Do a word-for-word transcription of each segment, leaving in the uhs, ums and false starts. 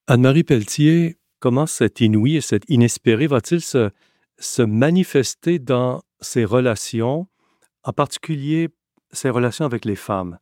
Anne-Marie Pelletier, comment cet inouï et cet inespéré va-t-il se, se manifester dans ses relations, en particulier ses relations avec les femmes?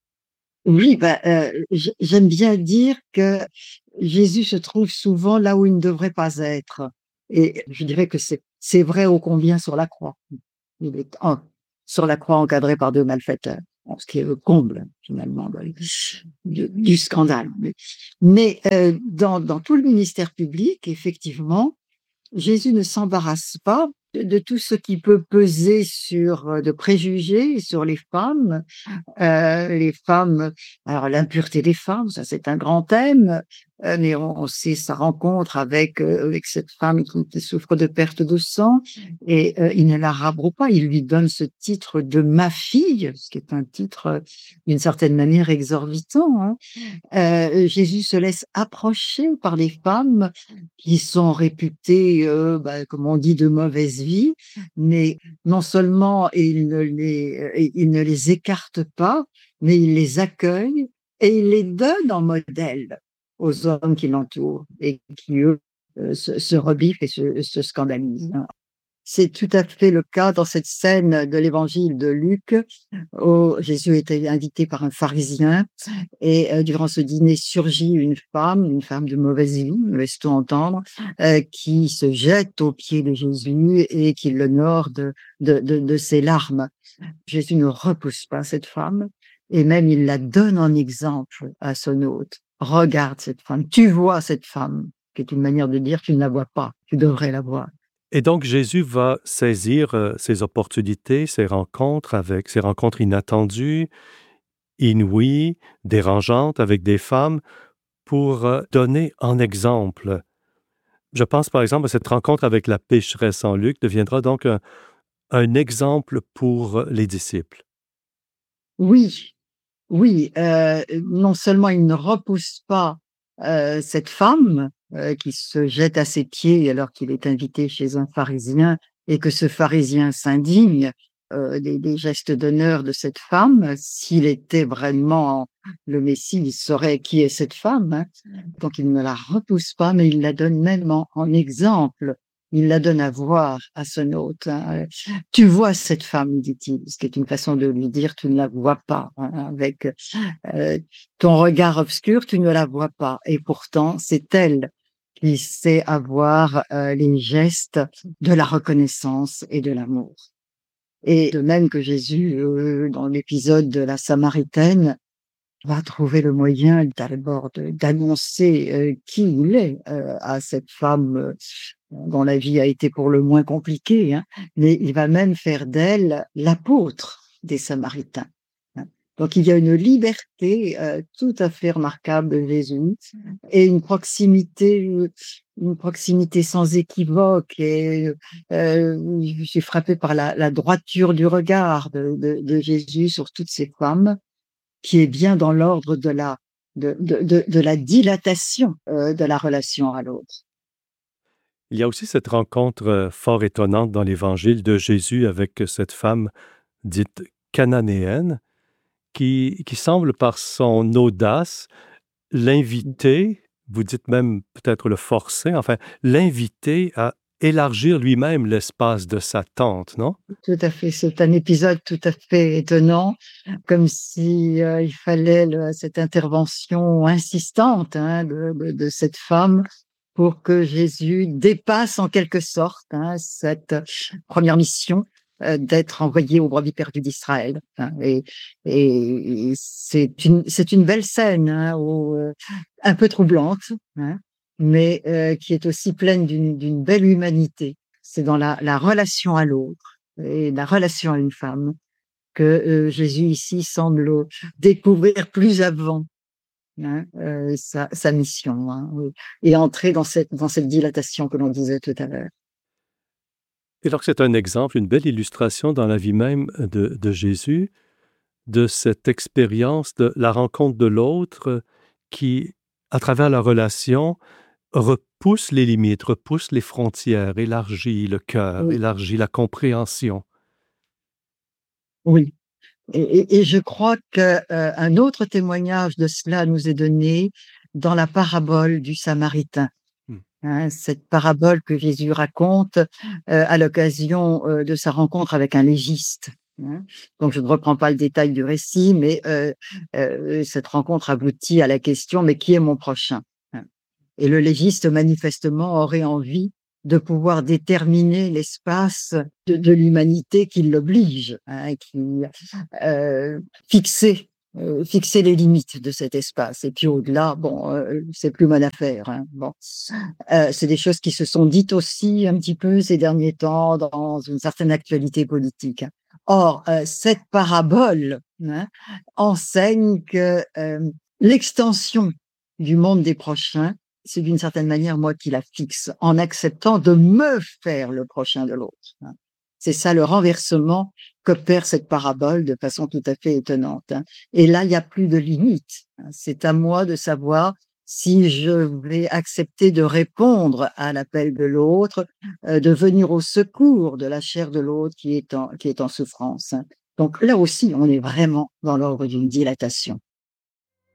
Oui, bah, euh, j- j'aime bien dire que Jésus se trouve souvent là où il ne devrait pas être. Et je dirais que c'est c'est vrai ô combien sur la croix. Il est en- sur la croix encadré par deux malfaiteurs. Bon, ce qui est le comble, finalement, de- du, du scandale. Mais, mais, euh, dans, dans tout le ministère public, effectivement, Jésus ne s'embarrasse pas de, de tout ce qui peut peser sur euh, de préjugés sur les femmes. Euh, les femmes, alors l'impureté des femmes, ça c'est un grand thème, euh, mais on, on sait sa rencontre avec euh, avec cette femme qui souffre de perte de sang, et euh, il ne la rabroue pas, il lui donne ce titre de ma fille, ce qui est un titre euh, d'une certaine manière exorbitant, hein. Euh, Jésus se laisse approcher par les femmes qui sont réputées, euh, bah, comme on dit, de mauvaise vie, mais non seulement il ne les, euh, il ne les écarte pas, mais il les accueille et il les donne en modèle aux hommes qui l'entourent et qui, eux, euh, se, se rebiffent et se, se scandalisent. C'est tout à fait le cas dans cette scène de l'évangile de Luc où Jésus était invité par un pharisien et euh, durant ce dîner surgit une femme, une femme de mauvaise vie, laisse-t-on entendre, euh, qui se jette aux pieds de Jésus et qui l'honore de, de, de, de ses larmes. Jésus ne repousse pas cette femme et même il la donne en exemple à son hôte. Regarde cette femme, tu vois cette femme, qui est une manière de dire tu ne la vois pas, tu devrais la voir. Et donc Jésus va saisir euh, ses opportunités, ses rencontres avec ses rencontres inattendues, inouïes, dérangeantes avec des femmes pour euh, donner en exemple. Je pense par exemple à cette rencontre avec la pécheresse en Luc deviendra donc un, un exemple pour les disciples. Oui, oui, euh, non seulement il ne repousse pas euh, cette femme euh, qui se jette à ses pieds alors qu'il est invité chez un pharisien et que ce pharisien s'indigne euh, des, des gestes d'honneur de cette femme. S'il était vraiment le Messie, il saurait qui est cette femme, hein. Donc il ne la repousse pas, mais il la donne même en, en exemple. Il la donne à voir à son hôte, hein. Tu vois cette femme, dit-il, ce qui est une façon de lui dire tu ne la vois pas, hein, avec euh, ton regard obscur, tu ne la vois pas. Et pourtant, c'est elle qui sait avoir euh, les gestes de la reconnaissance et de l'amour. Et de même que Jésus, euh, dans l'épisode de la Samaritaine, va trouver le moyen d'abord de- d'annoncer euh, qui il est euh, à cette femme euh, dont la vie a été pour le moins compliquée, hein, mais il va même faire d'elle l'apôtre des Samaritains, hein. Donc il y a une liberté euh, tout à fait remarquable de Jésus et une proximité, euh, une proximité sans équivoque. Et euh, je suis frappée par la, la droiture du regard de, de, de Jésus sur toutes ces femmes, qui est bien dans l'ordre de la de, de, de, de la dilatation euh, de la relation à l'autre. Il y a aussi cette rencontre euh, fort étonnante dans l'Évangile de Jésus avec cette femme dite cananéenne qui, qui semble par son audace l'inviter, vous dites même peut-être le forcer, enfin l'inviter à élargir lui-même l'espace de sa tente, non? Tout à fait, c'est un épisode tout à fait étonnant, comme si euh, il fallait le- cette intervention insistante, hein, de, de, de cette femme pour que Jésus dépasse en quelque sorte, hein, cette première mission euh, d'être envoyé au brebis perdu d'Israël, hein. Et, et c'est une c'est une belle scène, hein, où, euh, un peu troublante, hein, mais euh, qui est aussi pleine d'une d'une belle humanité. C'est dans la, la relation à l'autre et la relation à une femme que euh, Jésus ici semble découvrir plus avant, hein, euh, sa, sa mission, hein, oui, et entrer dans cette, dans cette dilatation que l'on disait tout à l'heure. Et donc c'est un exemple, une belle illustration dans la vie même de, de Jésus, de cette expérience de la rencontre de l'autre qui, à travers la relation, repousse les limites, repousse les frontières, élargit le cœur, Oui, élargit la compréhension. oui. Et, et, et je crois qu'un euh, autre témoignage de cela nous est donné dans la parabole du Samaritain. Mmh. Hein, cette parabole que Jésus raconte, heu, à l'occasion, heu, de sa rencontre avec un légiste, hein. Donc je ne reprends pas le détail du récit, mais heu heu, cette rencontre aboutit à la question: «Mais qui est mon prochain?» hein. Et le légiste, manifestement, aurait envie de pouvoir déterminer l'espace de de l'humanité qui l'oblige, hein, qui, heu, fixer, heu, fixer les limites de cet espace et puis au-delà, bon, heu, c'est plus mon affaire, hein, bon. Heu, c'est des choses qui se sont dites aussi un petit peu ces derniers temps dans une certaine actualité politique, hein. Or, heu, cette parabole, hein, enseigne que, hem, l'extension du monde des prochains, c'est d'une certaine manière moi qui la fixe, en acceptant de me faire le prochain de l'autre, hein. C'est ça le renversement qu'opère cette parabole de façon tout à fait étonnante, hein. Et là, il y a plus de limite, hein. C'est à moi de savoir si je vais accepter de répondre à l'appel de l'autre, heu, de venir au secours de la chair de l'autre qui est en qui est en souffrance, hein. Donc là aussi, on est vraiment dans l'ordre d'une dilatation.